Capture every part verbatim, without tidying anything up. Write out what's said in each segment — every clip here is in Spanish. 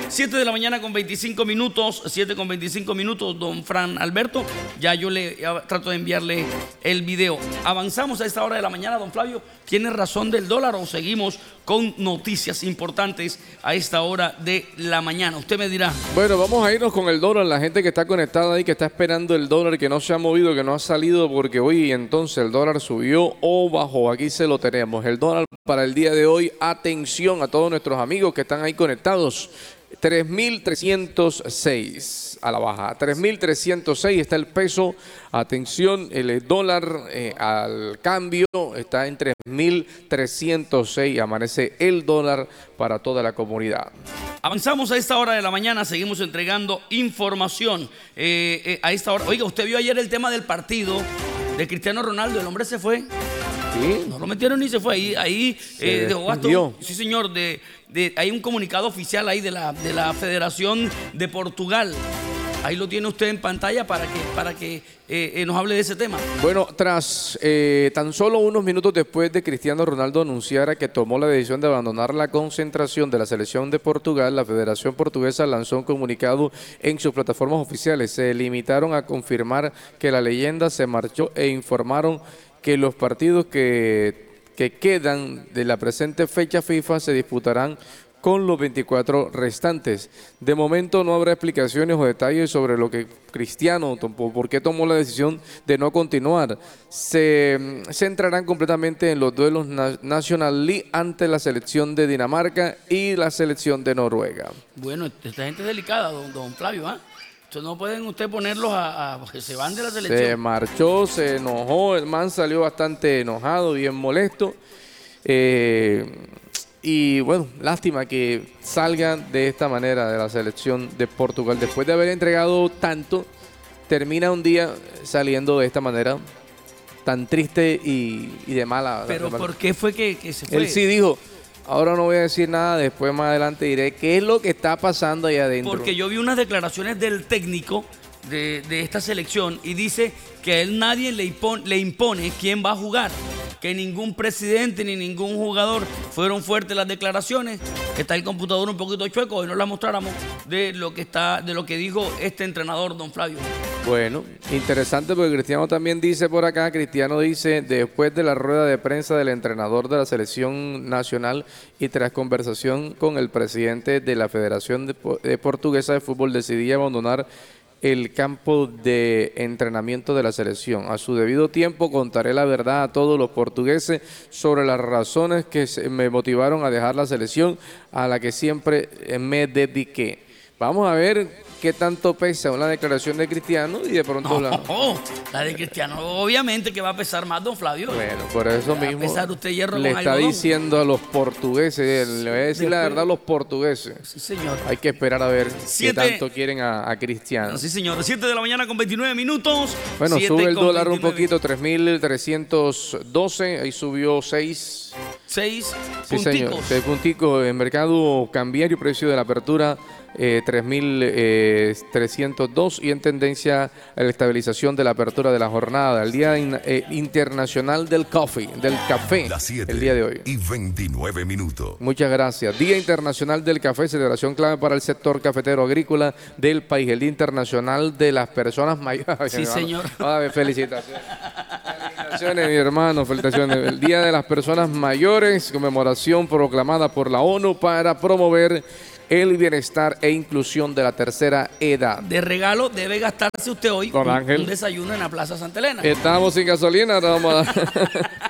siete de la mañana con veinticinco minutos, siete con veinticinco minutos, don Fran Alberto. Ya yo le ya trato de enviarle el video. Avanzamos a esta hora de la mañana, don Flavio. ¿Tiene razón del dólar o seguimos con noticias importantes a esta hora de la mañana? Usted me dirá. Bueno, vamos a irnos con el dólar. La gente que está conectada ahí, que está esperando el dólar, que no se ha movido, que no ha salido, porque hoy entonces el dólar subió o bajó. Aquí se lo tenemos. El dólar para el día de hoy. Atención a todos nuestros amigos que están ahí conectados. tres mil trescientos seis a la baja. tres mil trescientos seis está el peso. Atención, el dólar eh, al cambio está en tres mil trescientos seis. Amanece el dólar para toda la comunidad. Avanzamos a esta hora de la mañana, seguimos entregando información. Eh, eh, a esta hora, oiga, usted vio ayer el tema del partido de Cristiano Ronaldo. El hombre se fue. ¿Sí? No lo metieron ni se fue. Ahí, ahí eh, dejó hasta un, sí, señor. De, de, hay un comunicado oficial ahí de la, de la Federación de Portugal. Ahí lo tiene usted en pantalla para que, para que eh, eh, nos hable de ese tema. Bueno, tras eh, tan solo unos minutos después de Cristiano Ronaldo anunciara que tomó la decisión de abandonar la concentración de la selección de Portugal, la Federación Portuguesa lanzó un comunicado en sus plataformas oficiales. Se limitaron a confirmar que la leyenda se marchó e informaron que los partidos que, que quedan de la presente fecha FIFA se disputarán con los veinticuatro restantes. De momento no habrá explicaciones o detalles sobre lo que Cristiano, por qué tomó la decisión de no continuar. Se centrarán completamente en los duelos na National League ante la selección de Dinamarca y la selección de Noruega. Bueno, esta gente es delicada, don, don Flavio, ¿ah? ¿eh? Entonces no pueden usted ponerlos a, a que se van de la selección. Se marchó, se enojó, el man salió bastante enojado, bien molesto. Eh... Y bueno, lástima que salgan de esta manera de la selección de Portugal. Después de haber entregado tanto, termina un día saliendo de esta manera tan triste y, y de mala. ¿Pero de mala. por qué fue que, que se fue? Él sí dijo, ahora no voy a decir nada, después más adelante diré qué es lo que está pasando allá adentro. Porque yo vi unas declaraciones del técnico de, de esta selección y dice que a él nadie le impone, le impone quién va a jugar. Que ningún presidente ni ningún jugador fueron fuertes las declaraciones. Está el computador un poquito chueco y no las mostráramos de lo que está, de lo que dijo este entrenador, don Flavio. Bueno, interesante porque Cristiano también dice por acá, Cristiano dice, después de la rueda de prensa del entrenador de la selección nacional y tras conversación con el presidente de la Federación de, de Portuguesa de Fútbol, decidí abandonar el campo de entrenamiento de la selección. A su debido tiempo contaré la verdad a todos los portugueses sobre las razones que me motivaron a dejar la selección a la que siempre me dediqué. Vamos a ver qué tanto pesa una declaración de Cristiano y de pronto no, la... Oh, la de Cristiano obviamente que va a pesar más, don Flavio. Bueno, por eso va mismo a pesar usted hierro le con está algodón. diciendo a los portugueses, le voy a decir Después, la verdad a los portugueses. Sí, señor. Hay que esperar a ver Siete, qué tanto quieren a, a Cristiano. Sí, señor. siete de la mañana con veintinueve minutos. Bueno, sube el dólar veintinueve. un poquito, tres mil trescientos doce, ahí subió seis. Seis sí, punticos. Señor, seis punticos. En mercado cambiario, precio de la apertura eh, tres mil trescientos dos y en tendencia a la estabilización de la apertura de la jornada. El Día in, eh, Internacional del Coffee, del Café, el día de hoy. Y veintinueve minutos. Muchas gracias. Día Internacional del Café, celebración clave para el sector cafetero agrícola del país. El Día Internacional de las Personas Mayores. Sí, señor. Ver, felicitaciones. Felicitaciones, mi hermano, felicitaciones. El Día de las Personas Mayores, conmemoración proclamada por la ONU para promover el bienestar e inclusión de la tercera edad. De regalo debe gastarse usted hoy Con un, Ángel. un desayuno en la Plaza Santa Elena. Estamos sin gasolina, ahora vamos a dar.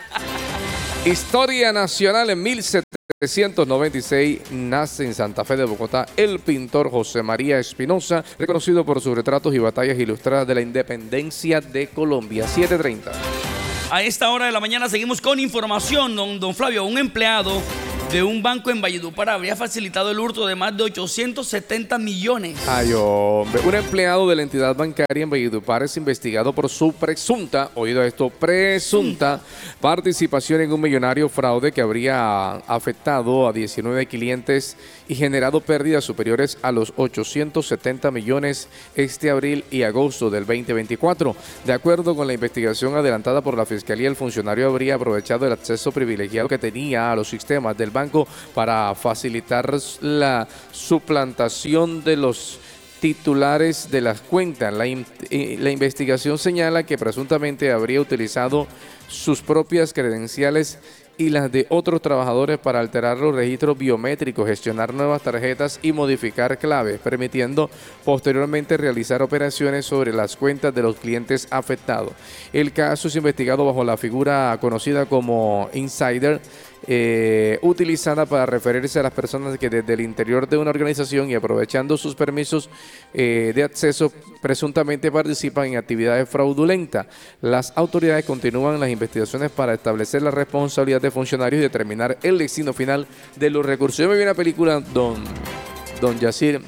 Historia nacional. En mil setecientos noventa y seis nace en Santa Fe de Bogotá el pintor José María Espinosa, reconocido por sus retratos y batallas ilustradas de la independencia de Colombia. siete treinta. A esta hora de la mañana seguimos con información, don, don Flavio. Un empleado de un banco en Valledupar habría facilitado el hurto de más de ochocientos setenta millones. Ay, hombre. Un empleado de la entidad bancaria en Valledupar es investigado por su presunta, oído esto, presunta participación en un millonario fraude que habría afectado a diecinueve clientes y generado pérdidas superiores a los ochocientos setenta millones este abril y agosto del veinte veinticuatro. De acuerdo con la investigación adelantada por la Fiscalía, el funcionario habría aprovechado el acceso privilegiado que tenía a los sistemas del banco para facilitar la suplantación de los titulares de las cuentas. La, in, eh, la investigación señala que presuntamente habría utilizado sus propias credenciales y las de otros trabajadores para alterar los registros biométricos, gestionar nuevas tarjetas y modificar claves, permitiendo posteriormente realizar operaciones sobre las cuentas de los clientes afectados. El caso es investigado bajo la figura conocida como insider, eh, utilizada para referirse a las personas que desde el interior de una organización y aprovechando sus permisos eh, de acceso presuntamente participan en actividades fraudulentas. Las autoridades continúan las investigaciones para establecer la responsabilidad de funcionarios y determinar el destino final de los recursos. Yo me vi una película, Don, Don Yacir,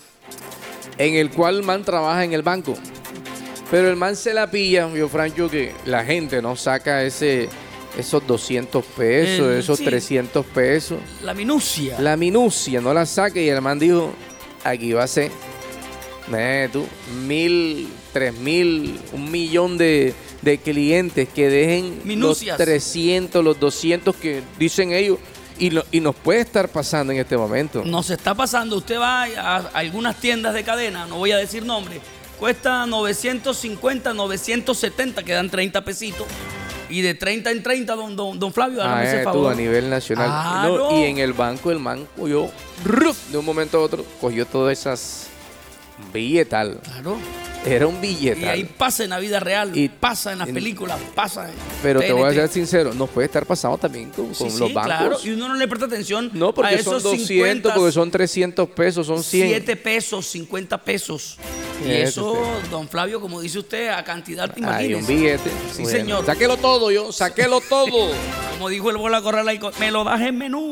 en el cual el man trabaja en el banco, pero el man se la pilla, yo Francho, que la gente no saca ese... esos doscientos pesos, el, esos sí, trescientos pesos. La minucia. La minucia, no la saque. Y el man dijo, aquí va a ser, eh, tú, mil, tres mil, un millón de, de clientes que dejen minucias, los trescientos, los doscientos que dicen ellos. Y, lo, y nos puede estar pasando en este momento. Nos está pasando. Usted va a, a algunas tiendas de cadena, no voy a decir nombre, cuesta novecientos cincuenta, novecientos setenta, que dan treinta pesitos. Y de treinta en treinta, don, don, don Flavio, hágame ah, ese eh, favor. Tú, a nivel nacional. Ah, no, no. Y en el banco, el man cogió, de un momento a otro, cogió todas esas billetal. Claro. Era un billetal. Y ahí pasa en la vida real, y pasa en las películas, pasa en Pero T N T. te voy a ser sincero, nos puede estar pasando también con, sí, con sí, los bancos. Claro, y uno no le presta atención no, porque a esos son doscientos, cincuenta, porque son trescientos pesos, son cien. siete pesos, cincuenta pesos. Y eso, eso don Flavio, como dice usted, a cantidad, te imaginas. Hay un billete. Sí, bueno, señor. Sáquelo todo, yo, sáquelo todo. Como dijo el Bola Corral, me lo das en menú.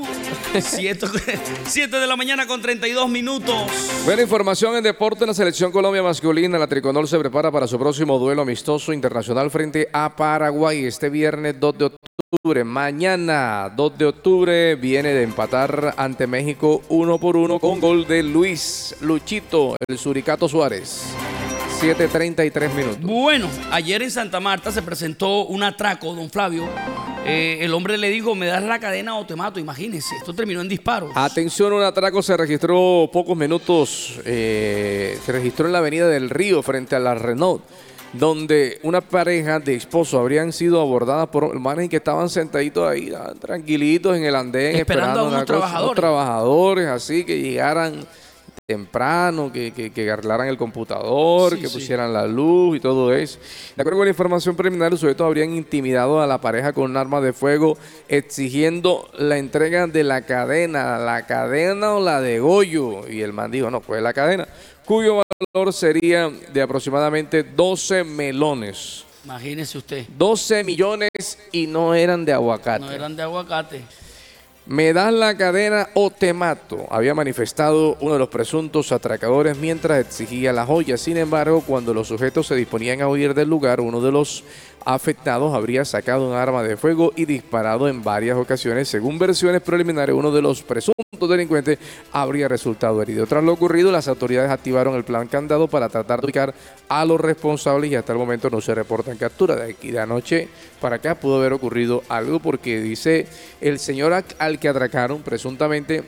siete de la mañana con treinta y dos minutos. Buena información en deporte. La selección Colombia masculina, la tricolor, se prepara para su próximo duelo amistoso internacional frente a Paraguay este viernes dos de octubre. Mañana dos de octubre viene de empatar ante México uno por uno con gol de Luis Luchito, el Suricato Suárez. siete treinta y tres minutos. Bueno, ayer en Santa Marta se presentó un atraco, don Flavio. Eh, el hombre le dijo, me das la cadena o te mato. Imagínense, esto terminó en disparos. Atención, un atraco se registró pocos minutos, eh, se registró en la avenida del Río frente a la Renault, donde una pareja de esposos habrían sido abordadas por hermanos que estaban sentaditos ahí, tranquilitos en el andén, esperando, esperando a unos trabajadores. Unos trabajadores así que llegaran temprano, que, que, que arreglaran el computador, sí, que pusieran sí. la luz y todo eso. De acuerdo con la información preliminar, los sujetos habrían intimidado a la pareja con un arma de fuego, exigiendo la entrega de la cadena, la cadena o la de Goyo. Y el man dijo, no, pues la cadena, cuyo valor sería de aproximadamente doce melones. Imagínese usted. doce millones y no eran de aguacate. No eran de aguacate. Me das la cadena o te mato, había manifestado uno de los presuntos atracadores mientras exigía la joya. Sin embargo, cuando los sujetos se disponían a huir del lugar, uno de los afectados habría sacado un arma de fuego y disparado en varias ocasiones. Según versiones preliminares, uno de los presuntos delincuentes habría resultado herido. Tras lo ocurrido, las autoridades activaron el plan candado para tratar de ubicar a los responsables y hasta el momento no se reportan capturas. De aquí de anoche para acá pudo haber ocurrido algo, porque dice el señor al que atracaron presuntamente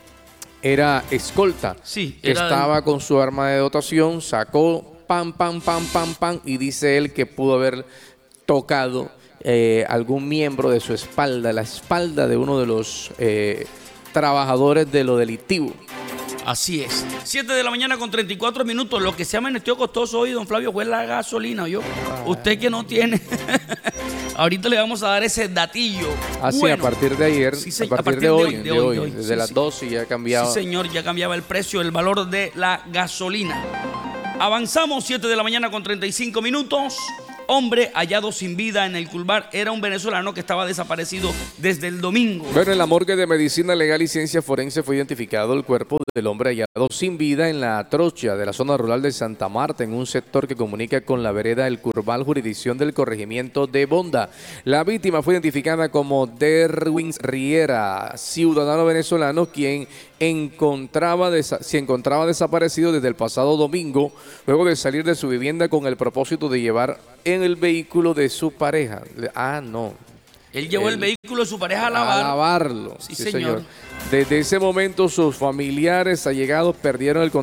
era escolta. Sí, era estaba de... con su arma de dotación, sacó pam, pam, pam, pam, pam, y dice él que pudo haber tocado eh, algún miembro de su espalda, la espalda de uno de los eh, trabajadores de lo delictivo. Así es. siete de la mañana con treinta y cuatro minutos. Lo que se ha amanecido costoso hoy, don Flavio, fue la gasolina. ¿Yo? Ah. Usted que no tiene. Ahorita le vamos a dar ese datillo. Así, bueno, a partir de ayer, sí, a, partir a partir de, de hoy, de hoy, de hoy, de hoy. Desde sí, las sí. doce ya cambiaba. Sí, señor, ya cambiaba el precio, el valor de la gasolina. Avanzamos, siete de la mañana con treinta y cinco minutos. Hombre hallado sin vida en el Culbar era un venezolano que estaba desaparecido desde el domingo. Bueno, en la morgue de Medicina Legal y Ciencia Forense fue identificado el cuerpo del hombre hallado sin vida en la trocha de la zona rural de Santa Marta, en un sector que comunica con la vereda El Curval, jurisdicción del corregimiento de Bonda. La víctima fue identificada como Derwin Riera, ciudadano venezolano, quien encontraba se encontraba desaparecido desde el pasado domingo, luego de salir de su vivienda con el propósito de llevar en el vehículo de su pareja. Ah, no. Él llevó el, el vehículo de su pareja a a lavar. lavarlo. Sí, señor. Desde ese momento sus familiares allegados perdieron el contacto